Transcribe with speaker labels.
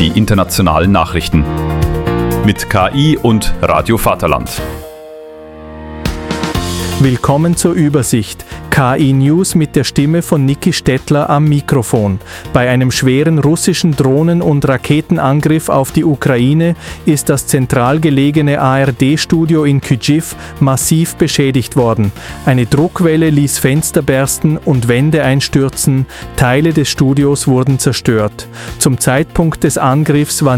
Speaker 1: die internationalen Nachrichten. Mit KI und Radio Vaterland.
Speaker 2: Willkommen zur Übersicht. KI News mit der Stimme von Niki Stettler am Mikrofon. Bei einem schweren russischen Drohnen- und Raketenangriff auf die Ukraine ist das zentral gelegene ARD-Studio in Kyjiv massiv beschädigt worden. Eine Druckwelle ließ Fenster bersten und Wände einstürzen. Teile des Studios wurden zerstört. Zum Zeitpunkt des Angriffs war